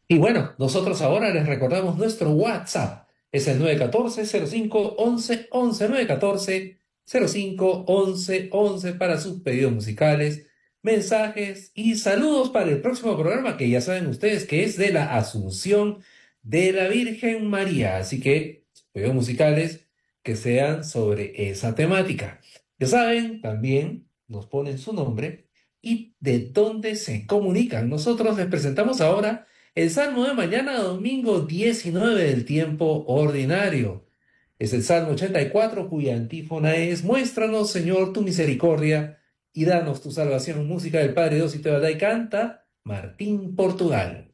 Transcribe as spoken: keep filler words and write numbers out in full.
Y bueno, nosotros ahora les recordamos nuestro WhatsApp. Es el nueve uno cuatro, cero cinco, once, once, nueve uno cuatro, cero cinco, once, once para sus pedidos musicales, mensajes y saludos para el próximo programa que ya saben ustedes que es de la Asunción de la Virgen María. Así que sus pedidos musicales que sean sobre esa temática. Ya saben, también nos ponen su nombre y de dónde se comunican. Nosotros les presentamos ahora el Salmo de mañana, domingo diecinueve del tiempo ordinario. Es el Salmo ochenta y cuatro, cuya antífona es: Muéstranos, Señor, tu misericordia y danos tu salvación. Música del Padre Dios y Tebadá y canta Martín Portugal.